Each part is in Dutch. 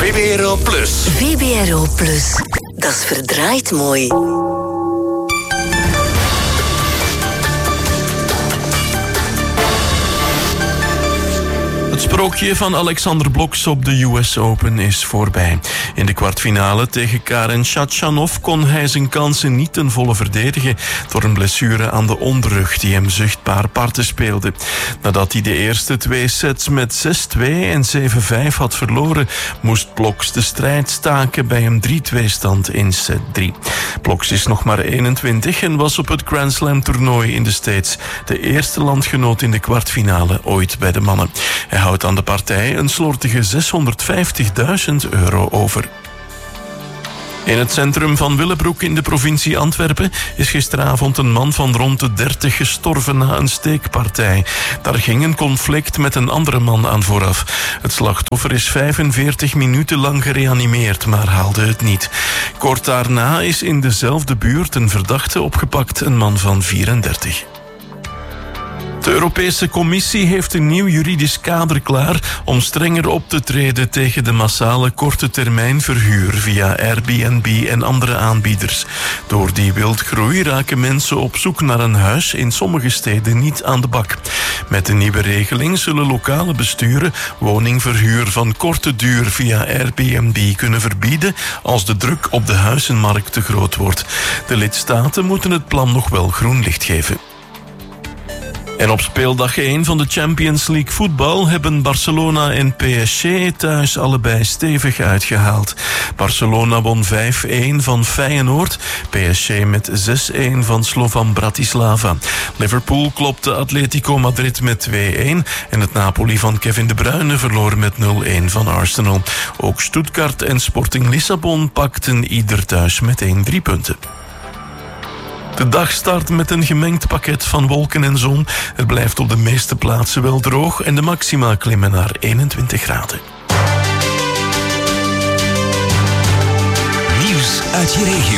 VPRO Plus. VPRO Plus. Dat is verdraaid mooi. Het sprookje van Alexander Bloks op de US Open is voorbij. In de kwartfinale tegen Karen Khachanov kon hij zijn kansen niet ten volle verdedigen door een blessure aan de onderrug die hem zichtbaar parten speelde. Nadat hij de eerste 2 sets met 6-2 en 7-5 had verloren, moest Bloks de strijd staken bij een 3-2 stand in set 3. Bloks is nog maar 21 en was op het Grand Slam toernooi in de States de eerste landgenoot in de kwartfinale ooit bij de mannen. Hij houdt aan de partij een slordige €650.000 over. In het centrum van Willebroek in de provincie Antwerpen is gisteravond een man van rond de 30 gestorven na een steekpartij. Daar ging een conflict met een andere man aan vooraf. Het slachtoffer is 45 minuten lang gereanimeerd, maar haalde het niet. Kort daarna is in dezelfde buurt een verdachte opgepakt, een man van 34. De Europese Commissie heeft een nieuw juridisch kader klaar om strenger op te treden tegen de massale korte termijn verhuur via Airbnb en andere aanbieders. Door die wildgroei raken mensen op zoek naar een huis in sommige steden niet aan de bak. Met de nieuwe regeling zullen lokale besturen woningverhuur van korte duur via Airbnb kunnen verbieden als de druk op de huizenmarkt te groot wordt. De lidstaten moeten het plan nog wel groen licht geven. En op speeldag 1 van de Champions League voetbal hebben Barcelona en PSG thuis allebei stevig uitgehaald. Barcelona won 5-1 van Feyenoord, PSG met 6-1 van Slovan Bratislava. Liverpool klopte Atletico Madrid met 2-1 en het Napoli van Kevin De Bruyne verloor met 0-1 van Arsenal. Ook Stuttgart en Sporting Lissabon pakten ieder thuis meteen 3 punten. De dag start met een gemengd pakket van wolken en zon. Er blijft op de meeste plaatsen wel droog en de maxima klimmen naar 21 graden. Nieuws uit je regio.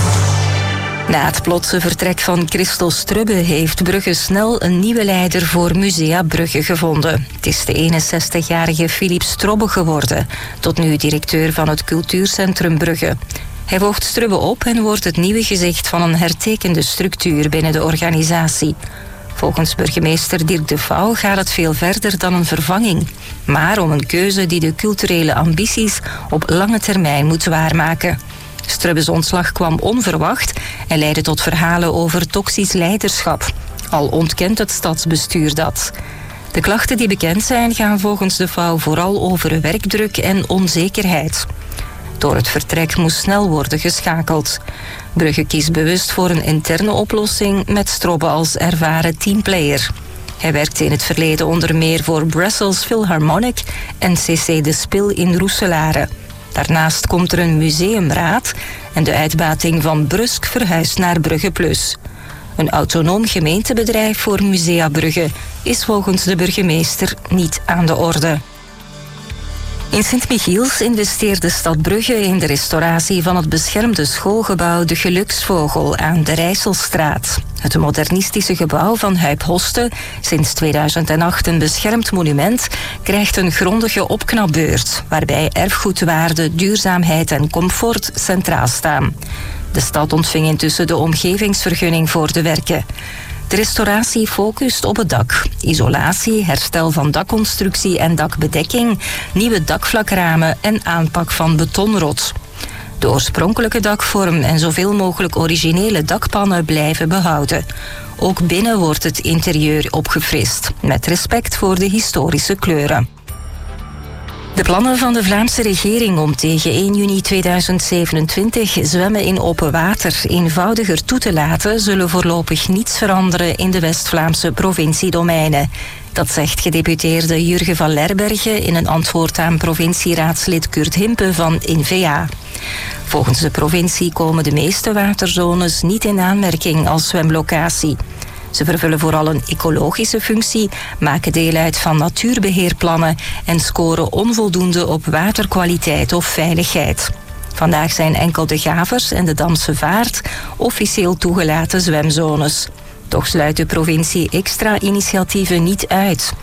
Na het plotse vertrek van Christel Strubbe heeft Brugge snel een nieuwe leider voor Musea Brugge gevonden. Het is de 61-jarige Philippe Strobbe geworden, tot nu directeur van het cultuurcentrum Brugge. Hij volgt Strubbe op en wordt het nieuwe gezicht van een hertekende structuur binnen de organisatie. Volgens burgemeester Dirk de Vouw gaat het veel verder dan een vervanging, maar om een keuze die de culturele ambities op lange termijn moet waarmaken. Strubbe's ontslag kwam onverwacht en leidde tot verhalen over toxisch leiderschap. Al ontkent het stadsbestuur dat. De klachten die bekend zijn gaan volgens de Vouw vooral over werkdruk en onzekerheid. Door het vertrek moest snel worden geschakeld. Brugge kiest bewust voor een interne oplossing met Strobbe als ervaren teamplayer. Hij werkte in het verleden onder meer voor Brussels Philharmonic en CC De Spil in Roeselare. Daarnaast komt er een museumraad en de uitbating van Brusk verhuist naar Brugge Plus. Een autonoom gemeentebedrijf voor Musea Brugge is volgens de burgemeester niet aan de orde. In Sint-Michiels investeert de stad Brugge in de restauratie van het beschermde schoolgebouw De Geluksvogel aan de Rijsselstraat. Het modernistische gebouw van Huip Hoste, sinds 2008 een beschermd monument, krijgt een grondige opknapbeurt, waarbij erfgoedwaarde, duurzaamheid en comfort centraal staan. De stad ontving intussen de omgevingsvergunning voor de werken. De restauratie focust op het dak. Isolatie, herstel van dakconstructie en dakbedekking, nieuwe dakvlakramen en aanpak van betonrot. De oorspronkelijke dakvorm en zoveel mogelijk originele dakpannen blijven behouden. Ook binnen wordt het interieur opgefrist, met respect voor de historische kleuren. De plannen van de Vlaamse regering om tegen 1 juni 2027 zwemmen in open water eenvoudiger toe te laten, zullen voorlopig niets veranderen in de West-Vlaamse provinciedomeinen. Dat zegt gedeputeerde Jurgen van Lerbergen in een antwoord aan provincieraadslid Kurt Himpe van N-VA. Volgens de provincie komen de meeste waterzones niet in aanmerking als zwemlocatie. Ze vervullen vooral een ecologische functie, maken deel uit van natuurbeheerplannen en scoren onvoldoende op waterkwaliteit of veiligheid. Vandaag zijn enkel de Gavers en de Damse Vaart officieel toegelaten zwemzones. Toch sluit de provincie extra initiatieven niet uit.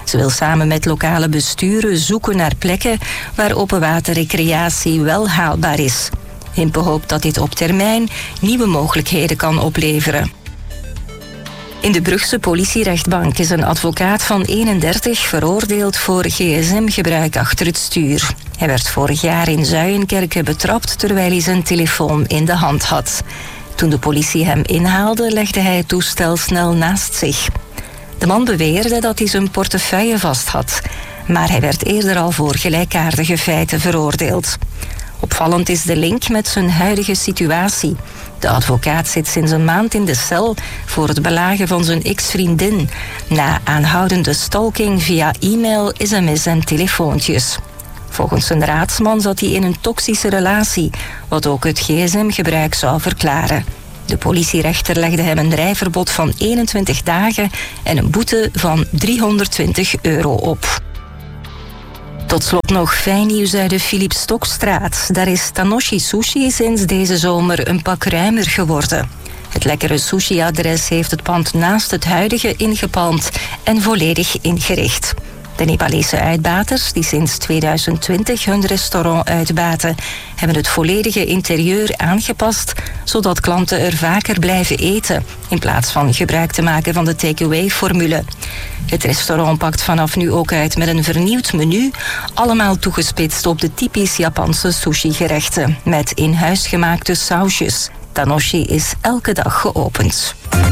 Ze wil samen met lokale besturen zoeken naar plekken waar openwaterrecreatie wel haalbaar is. Himpe hoopt dat dit op termijn nieuwe mogelijkheden kan opleveren. In de Brugse politierechtbank is een advocaat van 31 veroordeeld voor gsm-gebruik achter het stuur. Hij werd vorig jaar in Zuijenkerke betrapt terwijl hij zijn telefoon in de hand had. Toen de politie hem inhaalde, legde hij het toestel snel naast zich. De man beweerde dat hij zijn portefeuille vast had, maar hij werd eerder al voor gelijkaardige feiten veroordeeld. Opvallend is de link met zijn huidige situatie. De advocaat zit sinds een maand in de cel voor het belagen van zijn ex-vriendin, na aanhoudende stalking via e-mail, sms en telefoontjes. Volgens een raadsman zat hij in een toxische relatie, wat ook het gsm-gebruik zou verklaren. De politierechter legde hem een rijverbod van 21 dagen en een boete van €320 op. Tot slot nog fijn nieuws uit de Philippe Stokstraat. Daar is Tanoshi Sushi sinds deze zomer een pak ruimer geworden. Het lekkere sushi-adres heeft het pand naast het huidige ingepalmd en volledig ingericht. De Nepalese uitbaters, die sinds 2020 hun restaurant uitbaten, hebben het volledige interieur aangepast, zodat klanten er vaker blijven eten, in plaats van gebruik te maken van de takeaway-formule. Het restaurant pakt vanaf nu ook uit met een vernieuwd menu, allemaal toegespitst op de typisch Japanse sushi-gerechten, met in huis gemaakte sausjes. Tanoshi is elke dag geopend.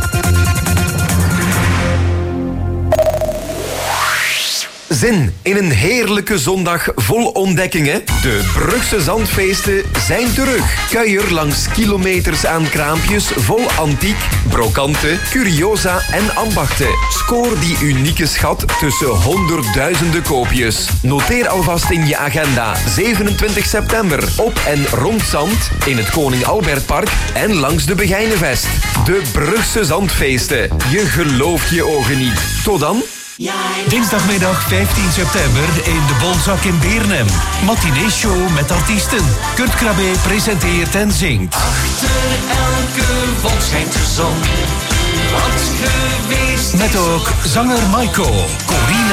Zin in een heerlijke zondag vol ontdekkingen? De Brugse Zandfeesten zijn terug. Kuier langs kilometers aan kraampjes vol antiek, brokante, curiosa en ambachten. Scoor die unieke schat tussen honderdduizenden koopjes. Noteer alvast in je agenda 27 september op en rond Zand, in het Koning Albertpark en langs de Begijnenvest. De Brugse Zandfeesten. Je gelooft je ogen niet. Tot dan. Dinsdagmiddag 15 september in de Bolzak in Beernem. Matinee-show met artiesten. Kurt Krabbe presenteert en zingt. Achter elke wolk schijnt de zon. Wat geweest Met ook zanger Maiko, Corina